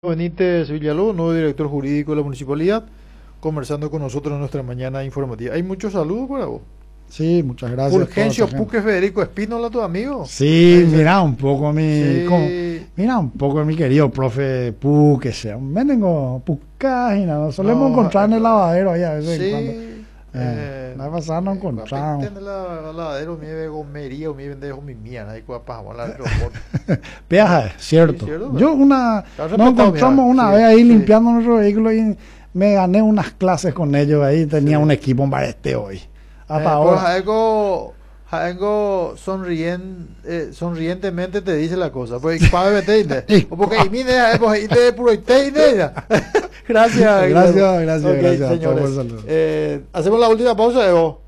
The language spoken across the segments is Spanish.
Benítez Villalobos, nuevo director jurídico de la municipalidad, conversando con nosotros en nuestra mañana informativa. Hay muchos saludos para vos. Sí, muchas gracias. Fulgencio Puque Federico Espínola, tu amigo. Sí, mira un poco Sí. mira un poco mi querido profe Puque, sea un menengo pucágina, nos solemos encontrar en el lavadero ahí a veces en cuando. La vez pasada nos encontramos. En el lavadero, mi de gomería, mi vende mi mía, ahí pasamos la micrófono. Peaja, cierto. Sí, cierto. Nos encontramos una vez ahí limpiando nuestro vehículo y me gané unas clases con ellos ahí, tenía un equipo en Bareste hoy. Hasta ahora. Jaengo sonrientemente te dice la cosa. Porque gracias. Gracias Okay, por señores. el saludo. Hacemos la última pausa, Evo.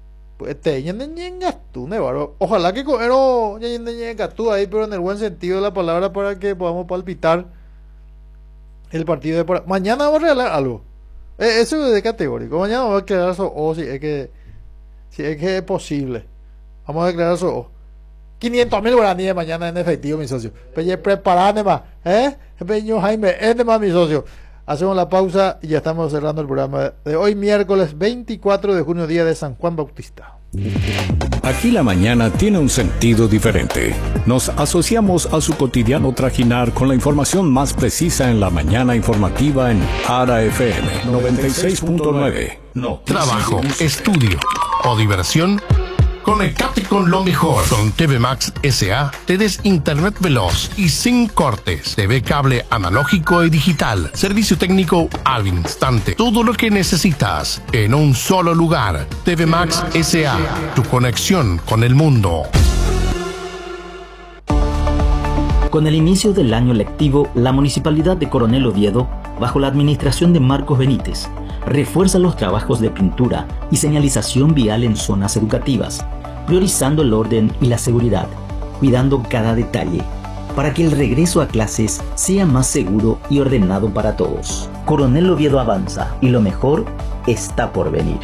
Ojalá que tú ahí, pero en el buen sentido de la palabra, para que podamos palpitar el partido de mañana vamos a regalar algo. Eso es de categórico. Mañana vamos a declarar eso, si es que es posible. Vamos a declarar eso. 500.000 guaraníes mañana en efectivo, mi socio. Preparate más, Peño Jaime, más, mi socio. Hacemos la pausa y ya estamos cerrando el programa de hoy, miércoles 24 de junio, día de San Juan Bautista. Aquí la mañana tiene un sentido diferente. Nos asociamos a su cotidiano trajinar con la información más precisa en la mañana informativa en ARA FM 96.9. No. Trabajo, estudio o diversión. Conectate con lo mejor. Con TV Max S.A. te des internet veloz y sin cortes. TV cable analógico y digital. Servicio técnico al instante. Todo lo que necesitas en un solo lugar. TV Max S.A. Tu conexión con el mundo. Con el inicio del año lectivo, la Municipalidad de Coronel Oviedo, bajo la administración de Marcos Benítez, refuerza los trabajos de pintura y señalización vial en zonas educativas, priorizando el orden y la seguridad, cuidando cada detalle, para que el regreso a clases sea más seguro y ordenado para todos. Coronel Oviedo avanza y lo mejor está por venir.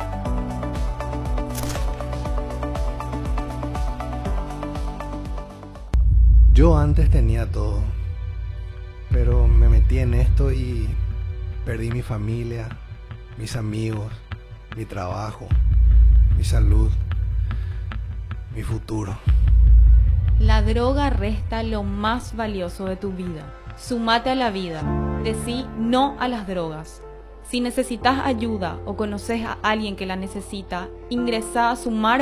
Yo antes tenía todo, pero me metí en esto y perdí mi familia, mis amigos, mi trabajo, mi salud, mi futuro. La droga resta lo más valioso de tu vida. Sumate a la vida. Decí no a las drogas. Si necesitas ayuda o conoces a alguien que la necesita, ingresa a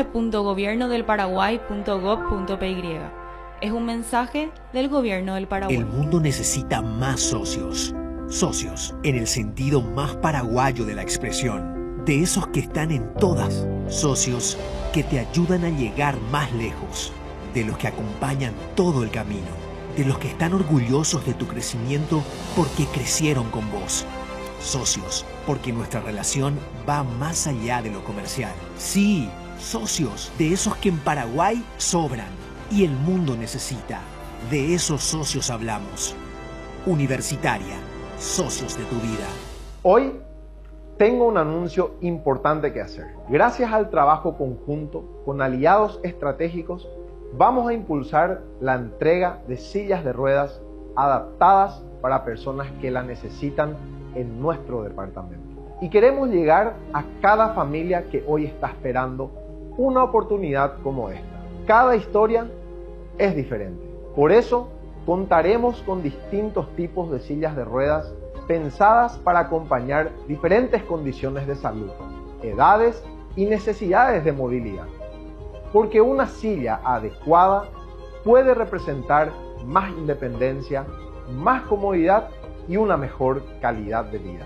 sumar.gobiernodelparaguay.gov.py. Es un mensaje del Gobierno del Paraguay. El mundo necesita más socios. Socios, en el sentido más paraguayo de la expresión, de esos que están en todas. Socios que te ayudan a llegar más lejos, de los que acompañan todo el camino, de los que están orgullosos de tu crecimiento porque crecieron con vos. Socios, porque nuestra relación va más allá de lo comercial. Sí, socios, de esos que en Paraguay sobran y el mundo necesita. De esos socios hablamos. Universitaria. Socios de tu vida. Hoy tengo un anuncio importante que hacer. Gracias al trabajo conjunto con aliados estratégicos, vamos a impulsar la entrega de sillas de ruedas adaptadas para personas que la necesitan en nuestro departamento. Y queremos llegar a cada familia que hoy está esperando una oportunidad como esta. Cada historia es diferente. Por eso, contaremos con distintos tipos de sillas de ruedas pensadas para acompañar diferentes condiciones de salud, edades y necesidades de movilidad. Porque una silla adecuada puede representar más independencia, más comodidad y una mejor calidad de vida.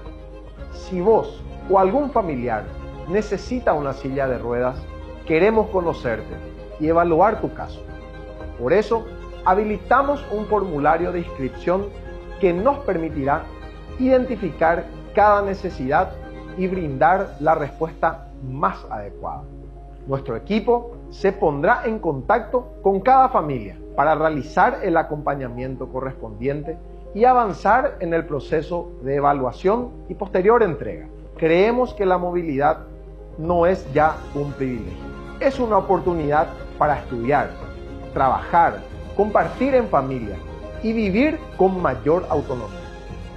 Si vos o algún familiar necesita una silla de ruedas, queremos conocerte y evaluar tu caso. Por eso, habilitamos un formulario de inscripción que nos permitirá identificar cada necesidad y brindar la respuesta más adecuada. Nuestro equipo se pondrá en contacto con cada familia para realizar el acompañamiento correspondiente y avanzar en el proceso de evaluación y posterior entrega. Creemos que la movilidad no es ya un privilegio, es una oportunidad para estudiar, trabajar, compartir en familia y vivir con mayor autonomía.